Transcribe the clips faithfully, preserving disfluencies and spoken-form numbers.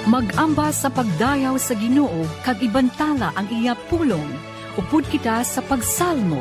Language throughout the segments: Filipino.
Mag-ambas sa pagdayaw sa Ginoo kag ibantala ang iya pulong. Upod kita sa pagsalmo.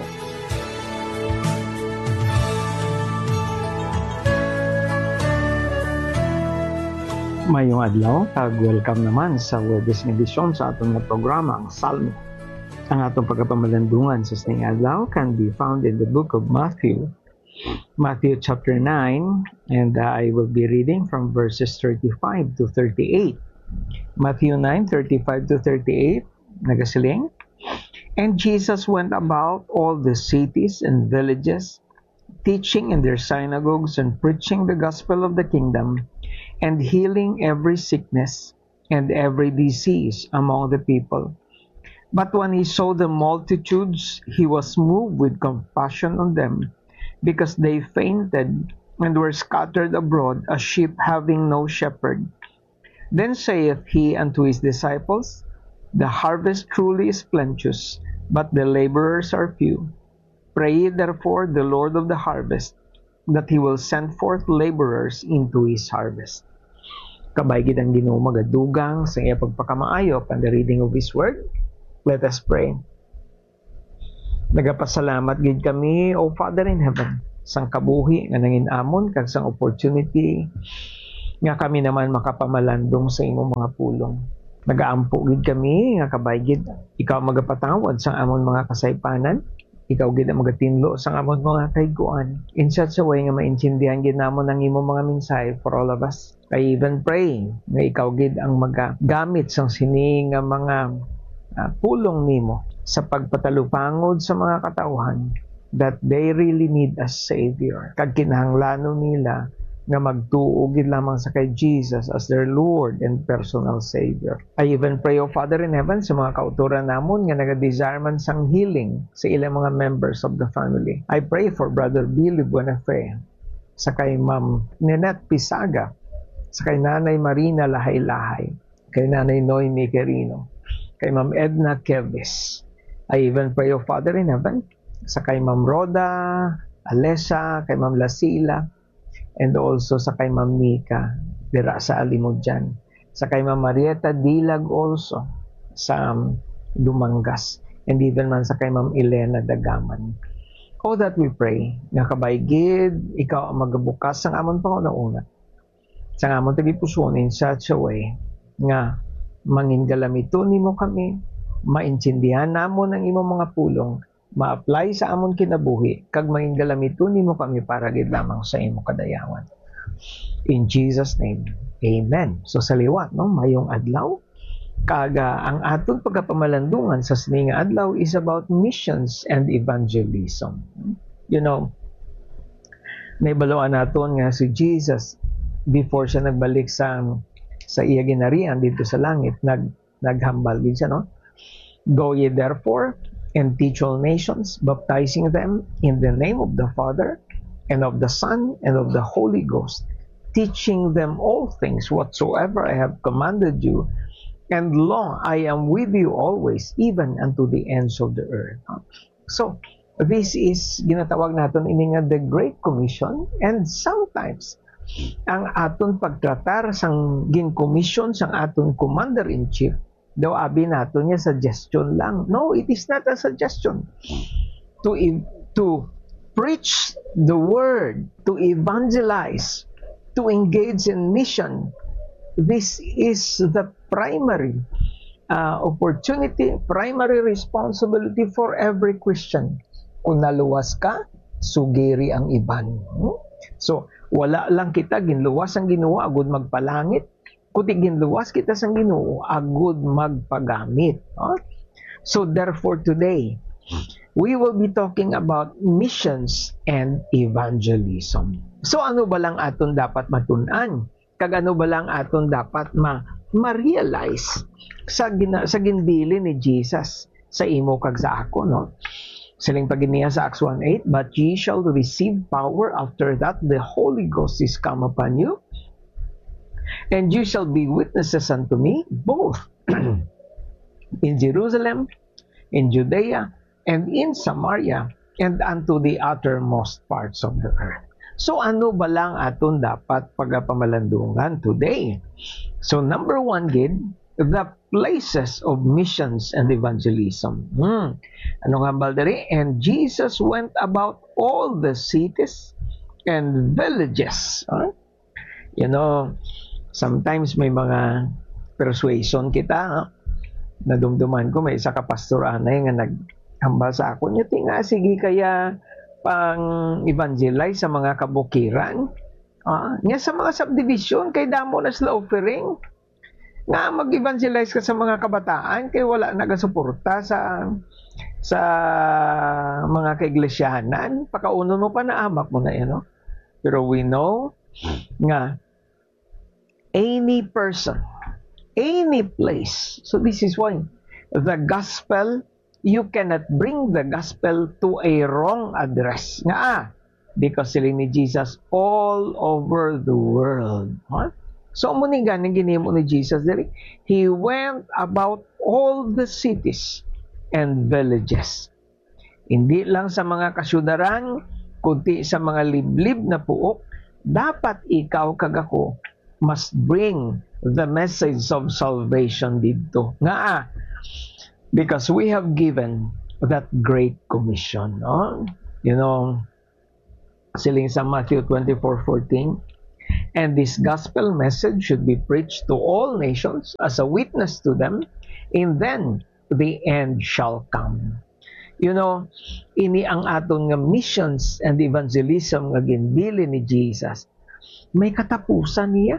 Mayong adlaw, kag welcome naman sa Webes Edisyon sa atong nga programa, ang Salmo. Ang atong pagkapamalandungan sa sining adlaw can be found in the book of Matthew. Matthew chapter nine, and uh, I will be reading from verses thirty-five to thirty-eight. Matthew nine, thirty-five to thirty-eight, nagasiling. And Jesus went about all the cities and villages, teaching in their synagogues and preaching the gospel of the kingdom, and healing every sickness and every disease among the people. But when he saw the multitudes, he was moved with compassion on them, because they fainted and were scattered abroad as sheep having no shepherd. Then saith he unto his disciples, The harvest truly is plenteous, but the laborers are few. Pray ye therefore the Lord of the harvest, that he will send forth laborers into his harvest. Kabaygid ang Ginoo magadugang sa iya pagpakamaayo and the reading of his word. Let us pray. Nagapasalamat gid kami, O Father in heaven, sang kabuhi nga nanginamon kag sang opportunity nga kami naman makapamalandong sa imong mga pulong. Nagaampo gid kami nga kabaygid, ikaw magapatawad sa amon mga kasaypanan, ikaw gid ang magatinlo sa amon mga kaiguan. In such a way nga maintindihan gid namon ang imong mga mensahe for all of us. I even pray nga ikaw gid ang magagamit sang sini nga mga uh, pulong nimo sa pagpatalupangod sa mga katauhan that they really need a Savior. Kag kinahanglanon nila nga magtuo gid lamang sa kay Jesus as their Lord and personal Savior. I even pray, O Father in heaven, sa mga kauturan namon nga naga-desire man sang healing sa ilang mga members of the family. I pray for Brother Billy Buenafe, sa kay Ma'am Ninette Pisaga, sa kay Nanay Marina Lahay-Lahay, kay Nanay Noemi Quirino, kay Ma'am Edna Keves. I even pray, O Father in heaven, sa kay Ma'am Roda, Alessa, kay Ma'am Lasila, and also sa kay Ma'am Mika dira sa Alimudjan, sa kay Ma'am Marieta Dilag also sa um, Dumangas, and even man sa kay Ma'am Elena Dagaman. All that we pray nga kabaygid ikaw ang magabukas sang amon pangunauna sang amon tagipuson in such a way nga mangingalamiton nimo kami, maintindihan namon ang imong mga pulong, ma-apply sa amon kinabuhi, kag mangingalamiton nimo kami para gid lamang sa imong kadayawan. In Jesus name, amen. So sa liwat, no, mayong adlaw, kaga ang aton pagkapamalandungan sa sining adlaw is about missions and evangelism. You know, naibaloan naton nga si Jesus before siya nagbalik sa sa iya ginarian dito sa langit, nag naghambal gid siya, no? Go ye therefore and teach all nations, baptizing them in the name of the Father, and of the Son, and of the Holy Ghost, teaching them all things whatsoever I have commanded you, and lo, I am with you always, even unto the ends of the earth. So, this is, ginatawag natin ini nga the Great Commission, and sometimes, ang aton pagtratar sang gin-commission sang aton Commander-in-Chief, daw abi nato niya suggestion lang. No, it is not a suggestion. To to preach the word, to evangelize, to engage in mission. This is the primary uh, opportunity, primary responsibility for every Christian. Kung naluwas ka, sugiri ang iban. Hmm? So, wala lang kita ginluwas ang Ginoo agud magpalangit. Kundi ginluwas kita sang Ginoo agud magpagamit. Huh? So therefore today, we will be talking about missions and evangelism. So ano ba lang aton dapat matun-an? Kag ano ba lang aton dapat ma ma-realize sa gina, sa ginbili ni Jesus sa imo kag sa ako, no? Siling paginiya sa Acts one eight, but ye shall receive power after that the Holy Ghost is come upon you. And you shall be witnesses unto me, both in Jerusalem, in Judea, and in Samaria, and unto the uttermost parts of the earth. So ano ba lang aton dapat pagapamalandungan today? So number one, gid, the places of missions and evangelism. Hmm. Ano nga baldari? And Jesus went about all the cities and villages. Huh? You know, sometimes may mga persuasion kita, huh? Nadumduman ko, may isa ka pastor anay nga naghambal sa ako, niya tinga, sige kaya pang evangelize sa mga kabukiran. Ah, niya sa mga subdivision, kay damo na sila offering. Nga mag-evangelize ka sa mga kabataan, kay wala nagasuporta sa sa mga kaiglesia,hanan. Pakauno mo pa na amak mo na yan, no? Pero we know nga any person, any place. So this is why the gospel, you cannot bring the gospel to a wrong address. Nga ah, because sila ni Jesus all over the world. Huh? So muni ganing ginimo ni Jesus diri. He went about all the cities and villages. Hindi lang sa mga kasyudaran, kundi sa mga liblib na puok, dapat ikaw kag ako must bring the message of salvation dito. Nga ah, because we have given that great commission. No? You know, siling sa Matthew twenty-four fourteen, and this gospel message should be preached to all nations as a witness to them, and then the end shall come. You know, ini ang aton nga missions and evangelism nga ginbili ni Jesus. May katapusan niya.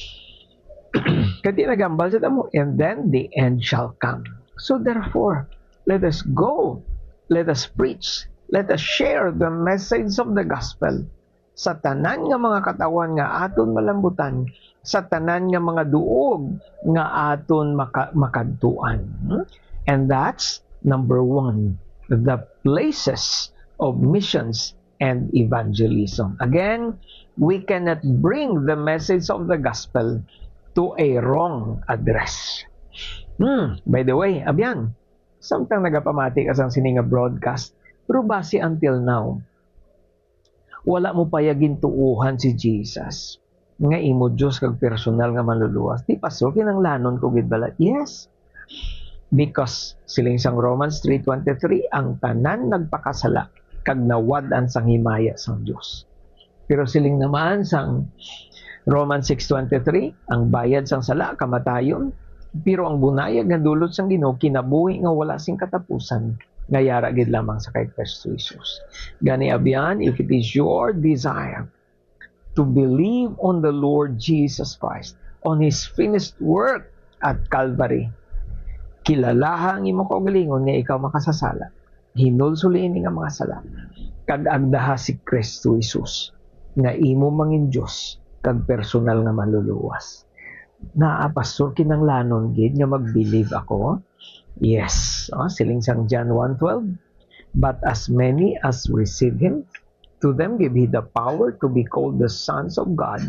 Kati nagambal sa tamo, and then the end shall come. So therefore, let us go, let us preach, let us share the message of the gospel sa tanan nga mga katawan nga aton malambutan, sa tanan nga mga duog nga aton maka, makadtuan. And that's number one, the places of missions and evangelism. Again, we cannot bring the message of the gospel to a wrong address. Hmm, by the way, abyan, samtang nagapamati ka sang sininga broadcast, pero base until now, wala mo payagin tuuhan si Jesus nga imo Diyos kag personal nga manluluwas. Di paso, kinanglanon ko gid bala. Yes, because siling sang Romans three twenty-three, ang tanan nagpakasala kag nawad-an sang himaya sang Diyos. Pero siling naman sang Romans six twenty-three, ang bayad sang sala kamatayon, pero ang bunayag nga dulot sang Ginoo kinabuhi nga wala sing katapusan, nga yara gid lamang sa kay Kristo Jesus. Gani abyan, if it is your desire to believe on the Lord Jesus Christ, on His finished work at Calvary, kilalaha ang imo kaugalingon nga ikaw makasasala, hinulsulin nga mga sala, kag agdaha si Kristo Jesus nga imo mangin Diyos kag personal nga manluluwas. Naa pastor kinanglanon gid nga mag-believe ako. Yes, oh, siling sang John one twelve, but as many as receive Him, to them give He the power to be called the sons of God,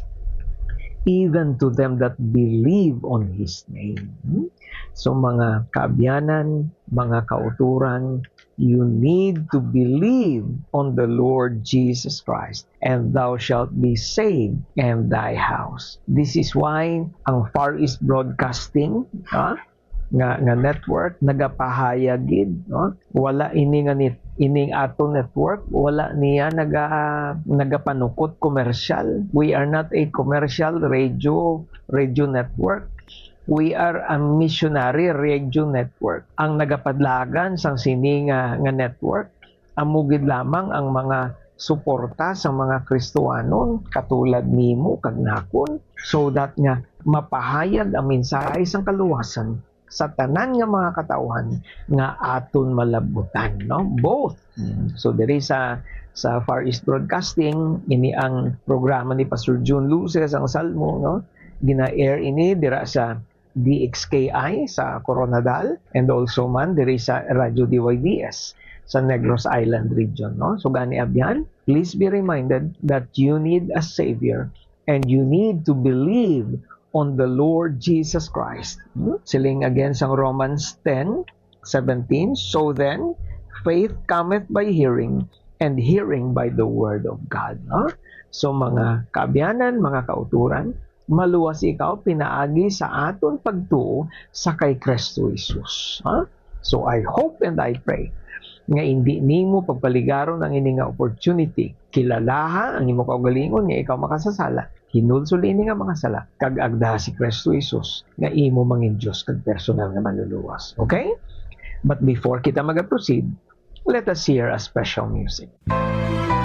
even to them that believe on His name. So mga kaabyanan, mga kauturan, you need to believe on the Lord Jesus Christ, and thou shalt be saved and thy house. This is why ang Far East Broadcasting, ha, nga nga network nagapahayag gid, no? Wala ini nga nit ining ato network, wala niya naga nagapanukot commercial. We are not a commercial radio radio network. We are a missionary radio network. Ang nagapadlagan sang sini nga, nga network, amugid lamang ang mga suporta sa mga Kristohanon katulad nimo kag nakon, so that nga mapahayag ang mensahe sang kaluwasan sa tanan nga mga katawhan nga aton malabutan, no? Both. Mm. So there is a sa Far East Broadcasting, ini ang programa ni Pastor June Luces ang Salmo, no? Gina-air ini dira sa D X K I sa Coronadal, and also man diri sa Radio D Y D S sa Negros Island region, no? So gani abyan, please be reminded that you need a savior and you need to believe on the Lord Jesus Christ. Hmm? Siling again sa Romans ten seventeen, so then faith cometh by hearing, and hearing by the word of God. Ha? So mga kaabyanan, mga kauturan, maluwas ikaw pinaagi sa aton pagtuo sa kay Kristo Jesus. Ha? So I hope and I pray nga hindi nimo pagpaligaron ang ini nga opportunity. Kilalaha ang imo kaugalingon nga ikaw makasasala. Hinulsol ini nga mga sala. Kag agda si Kristo Jesus nga imo mangin Dios kag personal nga manluluwas. Okay? But before kita mag-proceed, let us hear a special music.